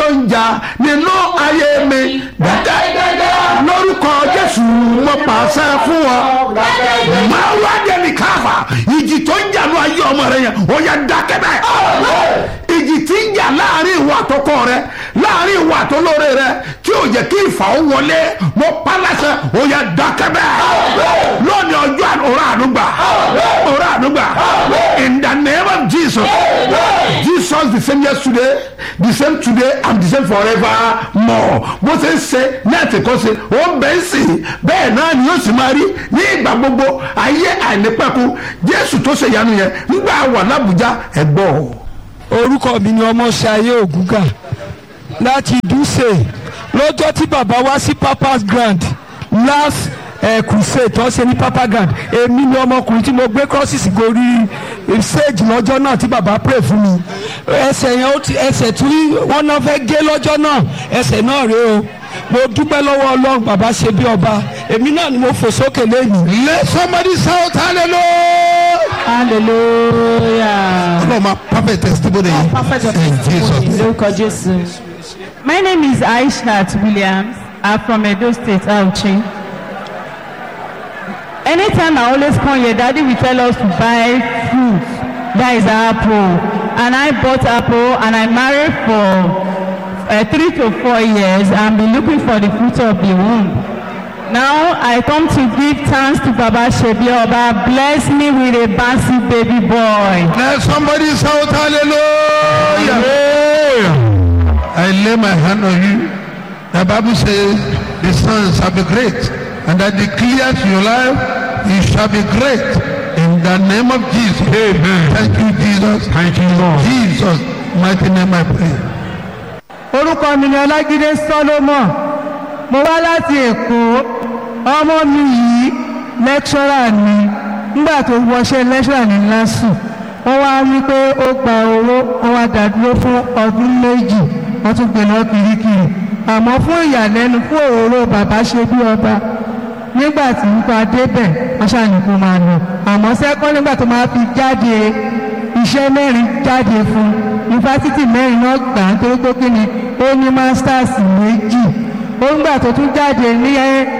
ń jà nínú ayé mi dákẹ́ lórúkọ Jésù mo pàṣẹ fún ọ máa wá dẹni káfà ìjì tó ń jà ní ayé ọmọ rẹ yẹn ó yá dákẹ́ bẹ́ẹ̀ ìjì tí ń jà láàrin ìwà àtọkọ rẹ láàrin ìwà àtọlóore rẹ tí ò jẹ́ kí ìfà ó wọlé mo pálásẹ ó yá dákẹ́ bẹ́ẹ̀ lónìí ọjọ́ ọ̀rọ̀ àdúgbà in the name of Jesus. Jesus the same yesterday, the same today, and the same forevermore. bó ṣe ń ṣe ní àtìkọ́ṣe ó ń bẹ̀ ń sìn bẹ́ẹ̀ náà ni yóò sì máa rí ní ìgbà gbogbo ayé àìnípẹ̀kun. Jésù tó ṣe ìyanu yẹn nígbà wà l'Ábùjá ẹ̀gbọ́. orúkọ mi ni Ọmọṣayé Ògúngà láti Dùsẹ̀. lọ́jọ́ tí bàbá wá sí Papa's Grand last crusade tó ṣe ní Papa Grand, èmi ni ọmọkùnrin tí mo gbé crosses gorí stage lọ́jọ́ náà tí bàbá pray fún mi. ẹsẹ̀ yẹn ẹsẹ̀ tí wọ́n náà fẹ́ gé lọ́jọ́ náà ẹsẹ̀ náà rèé o. mo dúpẹ́ lọ́wọ́ Ọlọ́run bàbá ṣe bí ọba, èmi náà ni mo fò sókè lẹ́yìn. Let somebody shout hallelujah. Hallelujah. Ọlọ́run máa perfect testimony yìí. Perfect testimony. My name is Aishat Williams. I'm from Edo State, Auchi. Anytime I always come here, Daddy will tell us to buy fruit. That is apple. And I bought apple and I married for 3 to 4 years and been looking for the fruit of the womb. Now I come to give thanks to Baba Shebi Oba. Bless me with a bouncy baby boy. Let somebody shout hallelujah. I lay my hand on you. The Bible says the son shall be great, and I declare to your life, you shall be great in the name of Jesus. Amen. Thank you, Jesus. Thank you, Lord. Jesus, mighty name I pray. Orúkọ mi ni Ọlájídé Solomon. Mo wá láti Èkó. Ọmọ mi yìí lecturer ni. Nígbà tó wọṣẹ́ lecturer ní LASU, wọ́n wá wí pé ó gba owó, wọ́n wá dádúró fún ọdún 2, wọ́n tún gbé lọ kirikiri. Àmọ́ fún ìyàlẹ́nu fún òróró bàbá ṣe bí ọba. Nígbà tí ń pa débẹ̀, wọ́n ṣàyìn kó máa lọ. Àmọ́ sẹ́kọ́ nígbà tó máa fi jáde, iṣẹ́ 4 jáde fún. Yunifásitì 4 náà gbà ń torí pé kí ni ó ní masters 2. Ó ń gbà tó tún jáde ní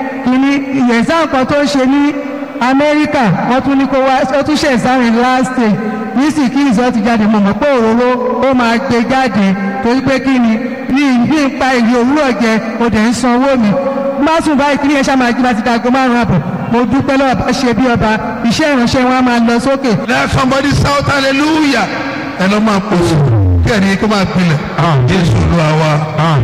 exam kan tó ń ṣe ní Amẹ́ríkà, wọ́n tún ní kó wá, ó tún ṣe exam last day. Nísìnyí kí result jáde, mo mọ̀ pé òróró ó máa gbé jáde torí pé kí ni ní ìbí ń pa ìrì òwúrọ̀ jẹ, ó dẹ̀ ń sanwó mi. Má sùn báyìí kí ni ẹ ṣá máa jí bá ti dago 5 àbọ̀. Mo dúpẹ́ lọ́wọ́ bá ṣe bí ọba, iṣẹ́ ìránṣẹ́ wọn á máa lọ sókè. Let somebody shout hallelujah. Ẹ lọ́ máa pòṣù kí ẹ̀rí kó máa pilẹ̀. Jésù ló wá.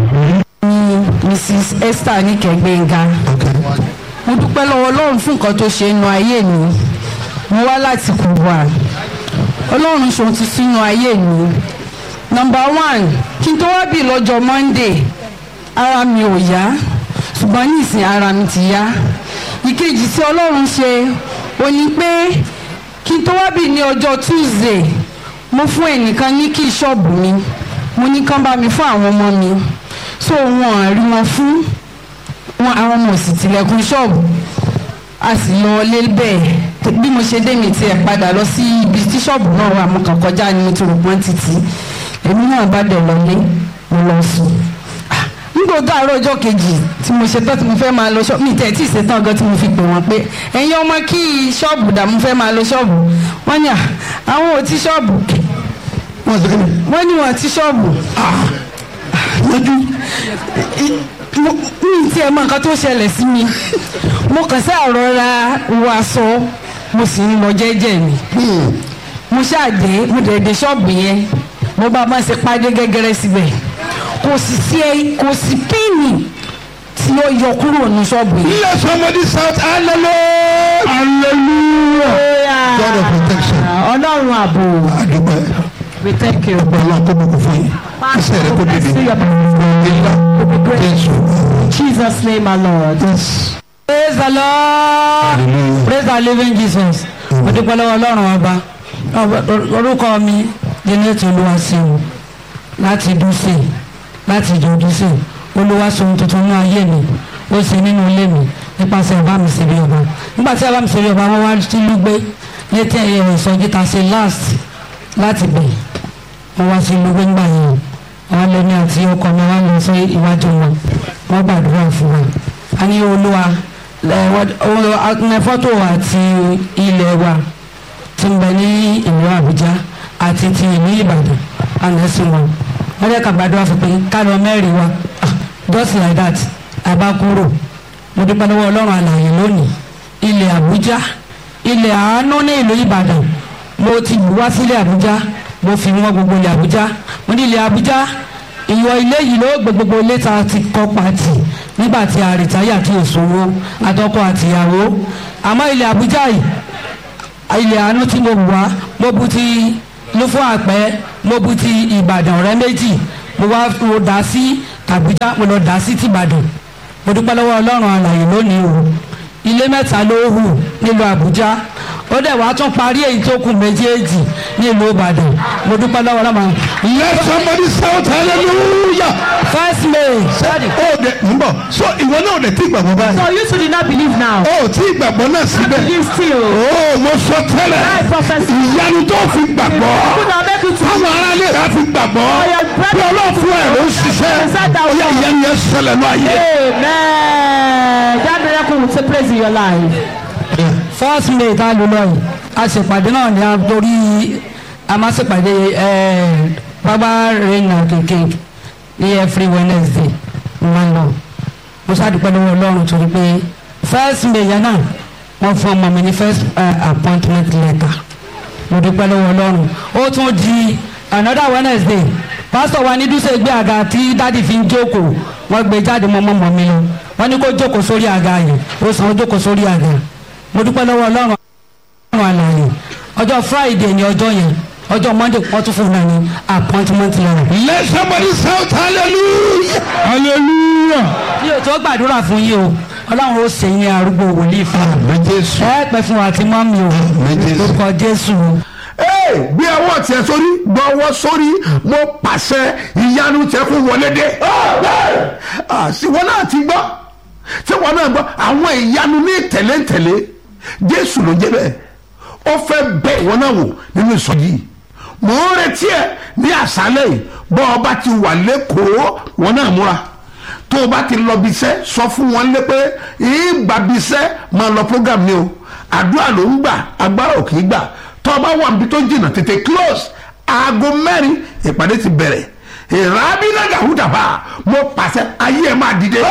Mrs. Esther Níkẹ̀gbẹ́ngà. Mo dúpẹ́ lọ́wọ́ Ọlọ́run fún nǹkan tó ṣe nínú ayé mi. Mo wá láti Kùbà. Ọlọ́run ṣòun ti sínú ayé mi. Number 1, kí n tó wá bí lọ́jọ́ Monday, ara mi ò yá, ṣùgbọ́n nísìnyí ara mi ti yá. Ìkejì tí Ọlọ́run ṣe ó ní pé kí n tó wá bí ní ọjọ́ Tuesday, mo fún ẹnìkan ní kí ṣọ́ọ̀bù mi. Mo ní kán bá mi fún àwọn ọmọ mi. So wọn rí wọn fún wọn, àwọn ọmọ sì tilẹ̀kùn ṣọ́ọ̀bù. A sì lọ lé bẹ́ẹ̀. Bí mo ṣe dé mi tiẹ̀ padà lọ sí ibi tí ṣọ́ọ̀bù náà wà, mo kàn kọjá ní mo ti rò pọ́n títí. Èmi náà bá dẹ̀ lọlé, mo lọ sùn. Nígbà tó àárọ̀ ọjọ́ kejì tí mo ṣetán tí mo fẹ́ máa lọ ṣọ́ọ̀bù, mi tẹ̀ tí ì ṣetán gan tí mo fi pè wọ́n pé ẹ̀yin ọmọ kí ṣọ́ọ̀bù dà, mo fẹ́ máa lọ ṣọ́ọ̀bù. Wọ́n ní àwọn ò tí ṣọ́ọ̀bù. Wọ́n ní wọn ti ṣọ́ọ̀bù. Lójú mi tí ẹ mọ nǹkan tó ṣẹlẹ̀ sí mi, mo kàn sáà rọra wọ aṣọ, mo sì ń lọ jẹ́jẹ́ mi. Mo ṣáàdé, mo dẹ̀ ṣọ́ọ̀bù yẹn, mo bá máa ṣe pàdé gẹ́gẹ́rẹ́ síbẹ̀. Kò sí píìnì tí ó yọ kúrò ní ṣọ́ọ̀bù yẹn. Let somebody shout hallelujah. Hallelujah. God of protection. Ọlọ́run ààbò. We thank you. Ọlọ́run kó bùkún fún yín. Ẹsẹ̀ rẹ̀ kó dìde. In Jesus' name, our Lord. Yes. Praise the Lord. Praise the living Jesus. Mo dúpẹ́ lọ́wọ́ Ọlọ́run ọba. Orúkọ mi Jẹ́nẹ́tì Olúwaṣeun láti Dùsẹ̀, láti ìjọ Dùsẹ̀. Olúwaṣeun tuntun ní ayé mi, ó ṣe nínú ilé mi nípasẹ̀ ọba mi ṣe bí ọba. Nígbà tí ọba mi ṣe bí ọba, wọ́n wá sí Lúgbé létí ẹ̀yẹ ìsọjí ta ṣe last láti bẹ̀. Wọ́n wá sí Lúgbé ńgbà yẹn. àwọn lẹ́ni àti ọkọ mi wá lọ sí iwájú wọn wọ́n gbàdúrà fún wa. a ní olúwa fọ́tò àti ilẹ̀ wa ti ń bẹ ní ìlú Àbújá àti ti ìlú Ìbàdàn ànẹ́sìn wọn. wọ́n jẹ́ ká gbàdúrà fún pé ká lọ mẹ́rin wa just like that abakuro. mo dúpẹ́ lọ́wọ́ Ọlọ́run alààyè lónìí ilẹ̀ Àbújá ilẹ̀ àánú ní ìlú Ìbàdàn mo ti wá sílẹ̀ Àbújá mo fi wọ́n gbogbo ilẹ̀ Àbújá mo ní ilẹ̀ Àbújá ìwọ ilé yìí ló gbogbo ilé ta ti kọ́ pàtì nígbà tí a rìtáyà tí ò sówó àtọkọ àtìyàwó àmọ́ ilẹ̀ Àbújá yìí ilẹ̀ àánú tí mo wá mo bu ti Lúfọ̀ Àpẹ́ mo bu ti Ìbàdàn ọ̀rẹ́ méjì mo wá mo dá sí Àbújá mo lọ dá sí tìbàdàn. mo dúpẹ́ lọ́wọ́ Ọlọ́run alààyè lónìí o ilé mẹ́ta ló hù nílùú Àbújá ó dẹ̀ wá tún parí èyí tó kù méjèèjì nílùú Ìbàdàn. mo dúpẹ́ lọ́wọ́ Ọlọ́run. let somebody shout hallelujah. first May. ó dẹ ń bọ̀ so ìwọ náà ò dẹ̀ tí gbàgbọ́ báyìí. So you two did not believe now. ó tí gbàgbọ́ náà síbẹ̀. Believe still. ó mo sọ tẹ́lẹ̀ I prophesy. ìyanu tó fi gbàgbọ́ People now make you to àwọn aráàlú rẹ̀ fi gbàgbọ́ bí ọlọ́fun ẹ̀ ló ń ṣiṣẹ́ ó yẹ ìyanu yẹn ṣẹlẹ̀ náà yẹ. Amen. That miracle will take place in your life. first May tá a lò lọ yìí a ṣèpàdé náà ní àtòrí a máa ṣèpàdé bàbá reina kékeré ní every Wednesday wọn lọ mo ṣàdúpẹ́ lọ́wọ́ Ọlọ́run torí pé first May yẹn náà wọ́n fún ọmọ mi ní first appointment letter mo dúpẹ́ lọ́wọ́ Ọlọ́run ó tún di another Wednesday pastor wa ní dúṣe gbé àga tí dádì fi ń jókòó wọ́n gbé jáde mọ́mọ́ mi lọ wọ́n ní kó jókòó sórí àga yìí ó sàn ó jókòó sórí àga mo dúpẹ́ lọ́wọ́ Ọlọ́run alààyè ọjọ́ Friday ni ọjọ́ yẹn ọjọ́ Monday wọ́n tún fún mi ní appointment letter. let somebody shout hallelujah. hallelujah. mi ò tó gbàdúrà fún yín o Ọlọ́run ó ṣe yín arúgbó wòlíì fún mi. Jésù. ẹ pẹ́ fún wa àti mọ́mí o lórúkọ Jésù. gbé ọwọ́ tiẹ̀ sórí gbọ́wọ́ sórí mo pàṣẹ ìyanu tiẹ̀ kó wọlé dé. àṣìwọ́n náà ti gbọ́ tí wọ́n náà gbọ́ àwọn ìyanu ní tẹ̀léńtẹ̀lé Jésù ló jẹ́ bẹ́ẹ̀ ó fẹ́ bẹ́ ìwọ náà wò nínú ìsọjí yìí mò ń retí ẹ ní àṣálẹ́ yìí bọ́ ọba ti wà lẹ́kọ̀ọ́ wọn náà múra tó o bá ti lọ bí iṣẹ́ sọ fún wọn lé pé ìgbà bí iṣẹ́ máa lọ program ni o àdúrà ló ń gbà agbára ò kì í gbà tó o bá wà níbi tó jìnnà tètè close aago 4 ìpàdé ti bẹ̀rẹ̀ ìrábínájà húdàbà mo pàṣẹ ayé ẹ máa dìde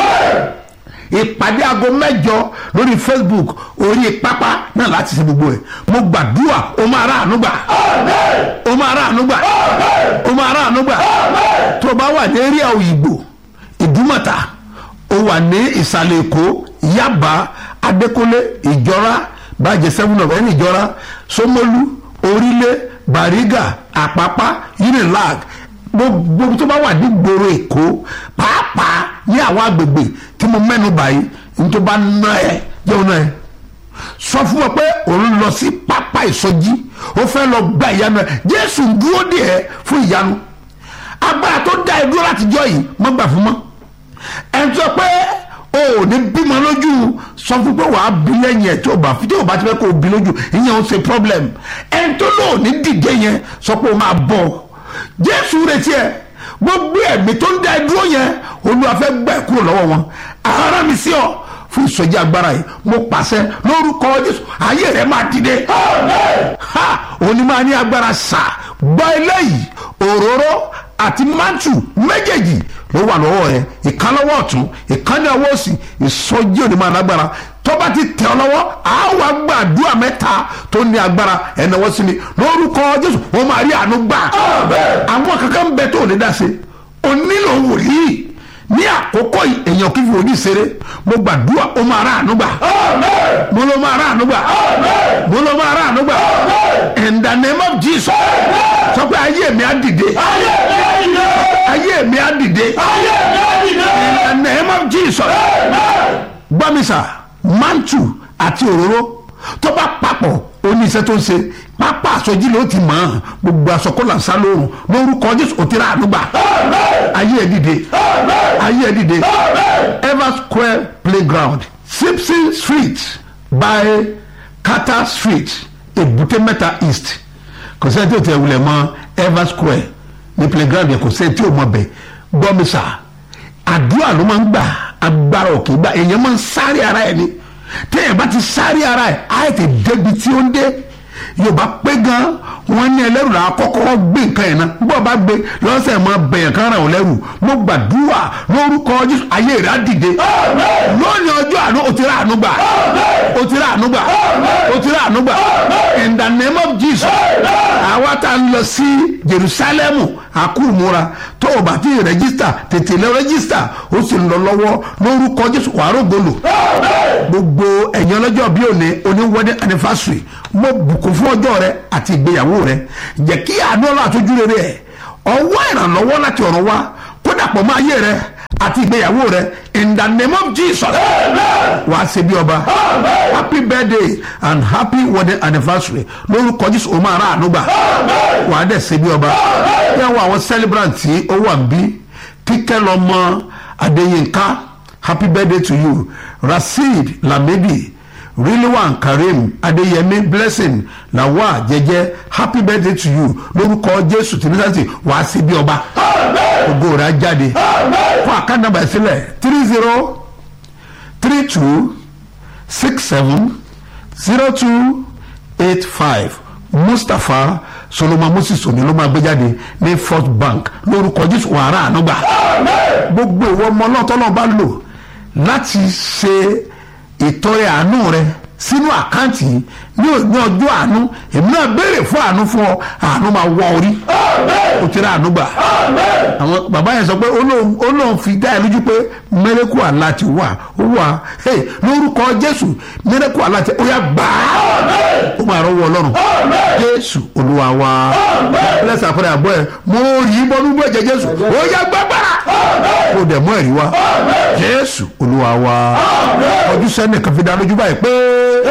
ìpàdé aago 8 lórí Facebook orí pápá náà láti ṣe gbogbo ẹ mo gbàdúrà o máa rà ànúgbà o máa rà ànúgbà o máa rà ànúgbà tó o bá wà ní area Òyìngbò Ìdúmọ̀tà o wà ní ìsàlẹ̀ Èkó Yaba Adékọ́lé Ìjọra bàjẹ́ 7 of ẹni Ìjọra Ṣómólú Orílẹ̀ Bàrígà Àpápá Unilag gbogbo tó bá wà ní gbòòrò Èkó pàápàá ní àwọn agbègbè tí mo mẹ́nu báyìí ní tó bá ná ẹ jẹun náà ẹ sọ fún wọn pé òun lọ sí pápá ìsọjí ó fẹ́ lọ gba ìyanu ẹ Jésù dúró dè ẹ́ fún ìyanu agbára tó dá ẹ dúró láti jọ yìí mọ́ gbà fún mọ́ ẹ̀ ń sọ pé o ò ní bímọ lójú sọ fún pé wàá bí lẹ́yìn ẹ̀ tí o bá ti fẹ́ kó o bí lójú ìyẹn ò ṣe problem ẹ̀ ń tó lò ní dìde yẹn sọ pé o máa bọ̀ Jésù retí ẹ gbogbo ẹ̀mí tó ń dá ẹ dúró yẹn Olúwa fẹ́ gbà ẹ́ kúrò lọ́wọ́ wọn ara mi sí ọ fún ìsọjí agbára yìí mo pàṣẹ lórúkọ Jésù ayé rẹ máa dìde òní máa ní agbára sà gbọ́ eléyìí òróró àti mántù méjèèjì ló wà lọ́wọ́ rẹ ìkan lọ́wọ́ ọ̀tún ìkan ní ọwọ́ òsì ìsọjí òní máa lágbára tó bá ti tẹ̀ ọ́ lọ́wọ́ àwọn àgbàdua mẹ́ta tó ní agbára ẹ̀nàwọ́ sí mi lórúkọ Jésù wọ́n máa rí àánú gbà àwọn kankan bẹ tó lè dá ṣe o nílò wòlíì ní àkókò èèyàn kí fi wòlíì ṣeré mo gbàdúrà ó máa rà àánú gbà mo ló máa rà àánú gbà mo ló máa rà àánú gbà in the name of Jesus sọ pé ayé mi á dìde ayé mi á dìde in the name of Jesus gbọ́mísà mantu àti òróró tó bá papọ̀ ó ní iṣẹ́ tó ń ṣe pápá àsọjí ló ti mọ̀ ọ́n gbogbo àsọkọ́là sá lóorùn lórúkọ Jésù ó ti rà àdúgbà ayé ẹ̀ dìde ayé ẹ̀ dìde Ever Square Playground Simpson Street by Carter Street Èbúté Mẹ́ta East kò sẹ́ni tó tẹ̀ wulẹ̀ mọ́ Ever Square ní playground yẹn kò sẹ́ni tí ò mọ̀ bẹ̀ gbọ́ mi sà àdúrà ló máa ń gbà agbára òkè gbà èèyàn máa ń sáré ara ẹ̀ ni téèyàn bá ti sáré ara ẹ̀ á ètè débi tí ó ń dé yorùbá pé gan wọn ní ẹlẹ́rù là á kọ́kọ́rọ́ gbé nǹkan yẹn náà bọ́ọ̀ bá gbé lọ́sẹ̀ máa bẹ̀yàn kan ràn ọ́ lẹ́rù mo gbàdúrà lórúkọ Jésù ayé rẹ̀ á dìde lónìí ọjọ́ àánú o ti rà àánú gbà o ti rà àánú gbà o ti rà àánú gbà in the name of Jesus àwa tá a lọ sí Jerusalem àkúrúmúra tó o bá ti rẹ́gísítà tètè lọ rẹ́gísítà ó sì ń lọ lọ́wọ́ lórúkọ Jésù wàá rògbòlò gbogbo ẹ̀yàn ọlọ́jọ́ bí òní wedding anniversary mo bùkún fún ọjọ́ rẹ àti ìgbéyàwó rẹ jẹ́ kí àánú ọlọ́ àtọ́jú rere ẹ̀ ọwọ́ ìrànlọ́wọ́ láti ọ̀run wá kó dàpọ̀ mọ́ ayé rẹ àti ìgbéyàwó rẹ in the name of Jesus wà á ṣe bí ọba happy birthday and happy wedding anniversary lórúkọ Jésù o máa rà àánú gbà wà á dẹ̀ ṣe bí ọba yẹn wọ àwọn celebrant tí ó wà ń bí Kíkẹ́ lọ́mọ Adéyínká happy birthday to you Rasheed Lamidi Rilwan Karim Adeyemi Blessing Lawal Jẹjẹ happy birthday to you lórúkọ Jésù tìrìsàtì wàá sí bí ọba ògo rẹ̀ á jáde fún àkànnàbà ìsílẹ̀ 3032670285 Mustapha Solomon Moses òní ló máa gbé jáde ní First Bank lórúkọ Jésù wàrà ànúgbà gbogbo ìwọ ọmọ náà tọ́lọ́ bá lò láti ṣe ìtọrẹ àánú rẹ sínú àkáǹtì ní ọjọ́ àánú èmi náà béèrè fún àánú fún ọ àánú máa wọ orí o ti rà àánú gbà àwọn bàbá yẹn sọ pé olóhùn fi dá ẹ lójú pé mẹ́rẹ́kù àlá ti wà ó wà lórúkọ Jésù mẹ́rẹ́kù àlá ti ó yá gbà á ó máa rọwọ́ Ọlọ́run Jésù Olúwa wa lẹ́sà àpẹẹrẹ àbọ̀ ẹ̀ mo rí bọ́lú bọ́ ẹ̀jẹ̀ Jésù ó yá gbàgbára kó dẹ̀ mọ́ ẹ̀rí wa Jésù Olúwa wa ọdún sẹ́ni kan fi dá lójú báyìí pé.